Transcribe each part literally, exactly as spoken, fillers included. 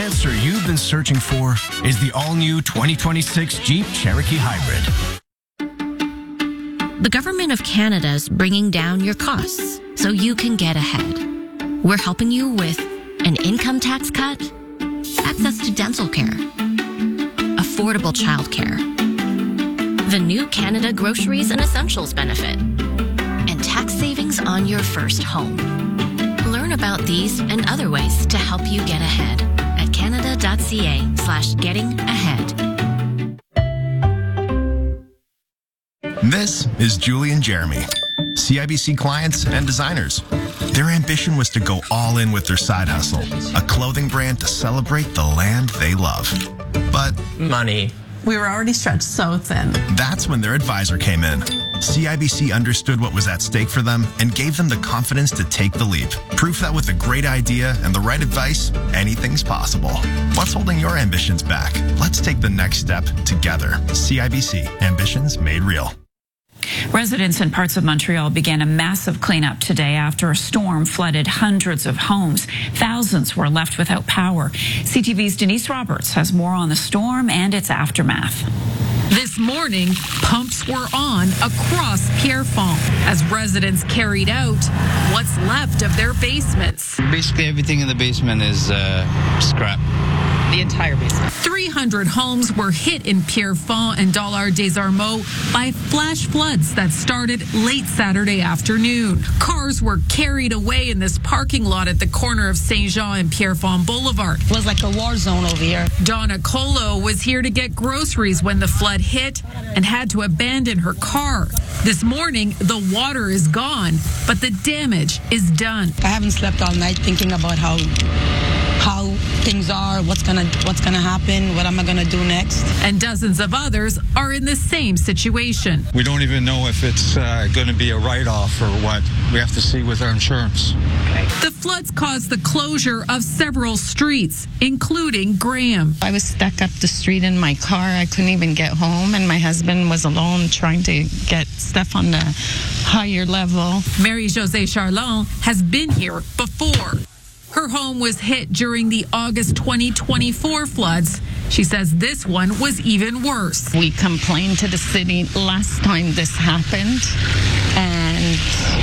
answer you've been searching for is the all-new twenty twenty-six Jeep Cherokee Hybrid. The Government of Canada is bringing down your costs so you can get ahead. We're helping you with an income tax cut, access to dental care, affordable childcare, the new Canada Groceries and Essentials benefit, and tax savings on your first home. Learn about these and other ways to help you get ahead at canada.ca slash getting ahead. This is Julie and Jeremy, C I B C clients and designers. Their ambition was to go all in with their side hustle, a clothing brand to celebrate the land they love. But money. We were already stretched so thin. That's when their advisor came in. C I B C understood what was at stake for them and gave them the confidence to take the leap. Proof that with a great idea and the right advice, anything's possible. What's holding your ambitions back? Let's take the next step together. C I B C, ambitions made real. Residents in parts of Montreal began a massive cleanup today after a storm flooded hundreds of homes. Thousands were left without power. C T V's Denise Roberts has more on the storm and its aftermath. This morning, pumps were on across Pierrefonds as residents carried out what's left of their basements. Basically, everything in the basement is uh, scrap. The entire basement. three hundred homes were hit in Pierrefonds and Dollard-des-Ormeaux by flash floods that started late Saturday afternoon. Cars were carried away in this parking lot at the corner of Saint-Jean and Pierrefonds Boulevard. It was like a war zone over here. Donna Colo was here to get groceries when the flood hit and had to abandon her car. This morning, the water is gone, but the damage is done. I haven't slept all night thinking about how how things are, what's gonna what's gonna happen, what am I gonna do next. And dozens of others are in the same situation. We don't even know if it's uh, going to be a write-off or what. We have to see with our insurance. The floods caused the closure of several streets, including Graham. I was stuck up the street in my car. I couldn't even get home, and my husband was alone trying to get stuff on the higher level. Marie-Josée Charlon has been here before. Her home was hit during the August twenty twenty-four floods. She says this one was even worse. We complained to the city last time this happened, and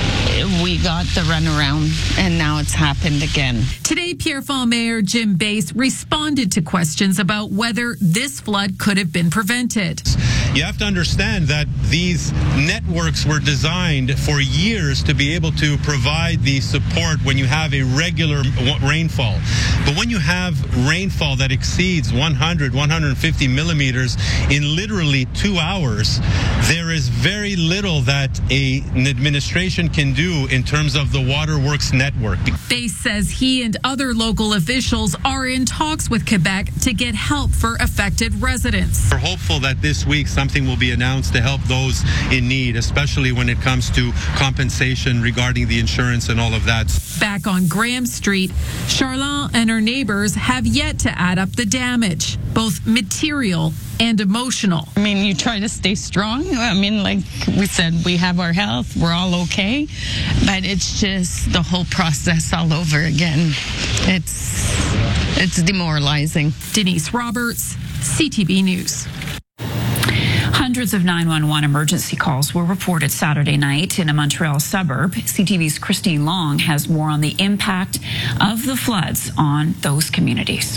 we got the runaround, and now it's happened again. Today, Pierrefonds Mayor Jim Bass responded to questions about whether this flood could have been prevented. You have to understand that these networks were designed for years to be able to provide the support when you have a regular rainfall. But when you have rainfall that exceeds one hundred, one hundred fifty millimeters in literally two hours, there is very little that a, an administration can do in terms of the waterworks network. Bass says he and other local officials are in talks with Quebec to get help for affected residents. We're hopeful that this week something will be announced to help those in need, especially when it comes to compensation regarding the insurance and all of that. Back on Graham Street, Charlon and her neighbors have yet to add up the damage, both material and emotional. I mean, you try to stay strong. I mean, like we said, we have our health, we're all okay, but it's just the whole process all over again. It's it's demoralizing. Denise Roberts, C T V News. Hundreds of nine one one emergency calls were reported Saturday night in a Montreal suburb. C T V's Christine Long has more on the impact of the floods on those communities.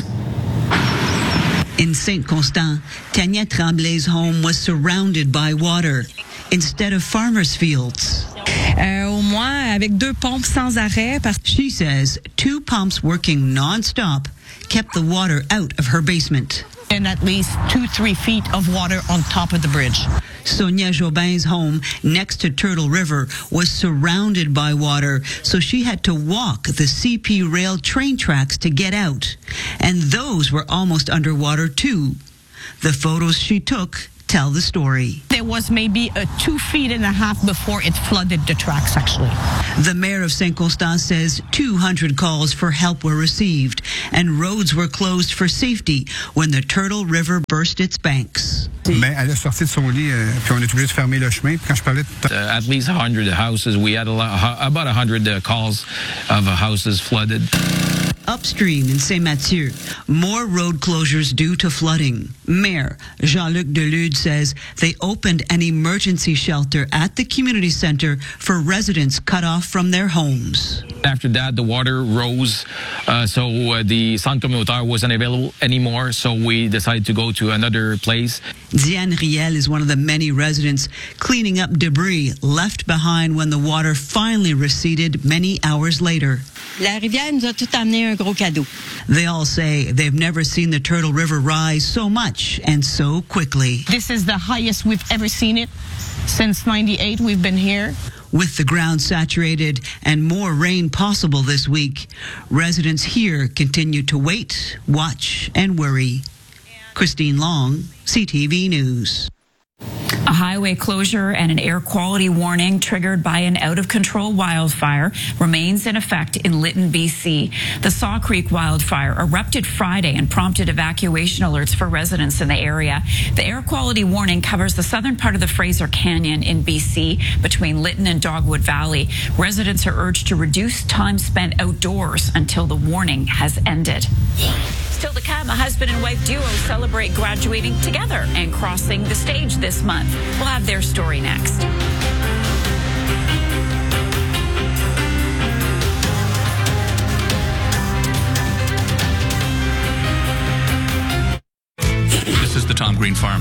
In Saint Constant, Tanya Tremblay's home was surrounded by water instead of farmers' fields. Euh, au moins avec deux pompes sans arrêt. She says two pumps working non-stop kept the water out of her basement. And at least two, three feet of water on top of the bridge. Sonia Jobin's home next to Turtle River was surrounded by water, so she had to walk the C P rail train tracks to get out. And those were almost underwater too. The photos she took tell the story. There was maybe a two feet and a half before it flooded the tracks, actually. The mayor of Saint Constant says two hundred calls for help were received and roads were closed for safety when the Turtle River burst its banks. Ben, elle a sorti de son lit, euh, puis on est obligé de fermer le chemin. Puis quand je parlais de... uh, at least one hundred houses. We had a lot, about one hundred uh, calls of uh, houses flooded. Upstream in Saint-Mathieu, more road closures due to flooding. Mayor Jean-Luc Delude says they opened an emergency shelter at the community center for residents cut off from their homes. After that, the water rose, uh, so uh, the centre communautaire wasn't available anymore, so we decided to go to another place. Diane Riel is one of the many residents cleaning up debris left behind when the water finally receded many hours later. La rivière nous a tout amené un gros cadeau. They all say they've never seen the Turtle River rise so much and so quickly. This is the highest we've ever seen it. Since ninety-eight, we've been here. With the ground saturated and more rain possible this week, residents here continue to wait, watch, and worry. Christine Long, C T V News. A highway closure and an air quality warning triggered by an out-of-control wildfire remains in effect in Lytton, B C. The Saw Creek wildfire erupted Friday and prompted evacuation alerts for residents in the area. The air quality warning covers the southern part of the Fraser Canyon in B C between Lytton and Dogwood Valley. Residents are urged to reduce time spent outdoors until the warning has ended. Still to come, a husband and wife duo celebrate graduating together and crossing the stage this month. We'll have their story next. This is the Tom Green Farm.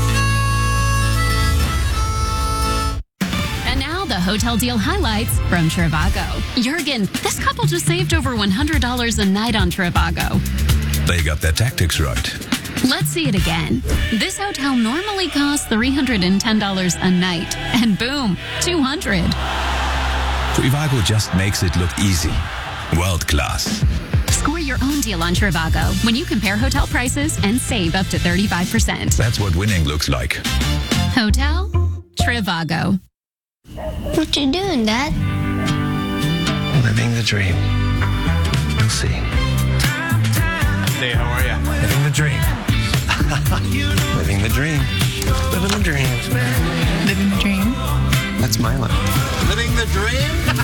And now the hotel deal highlights from Trivago. Jurgen, this couple just saved over one hundred dollars a night on Trivago. They got their tactics right. Let's see it again. This hotel normally costs three hundred ten dollars a night. And boom, two hundred dollars. Trivago just makes it look easy. World class. Score your own deal on Trivago when you compare hotel prices and save up to thirty-five percent. That's what winning looks like. Hotel Trivago. What you doing, Dad? Living the dream. You'll see. Hey, how are you? Living the dream. Living the dream. Living the dream. Living the dream. That's my life. Living the dream?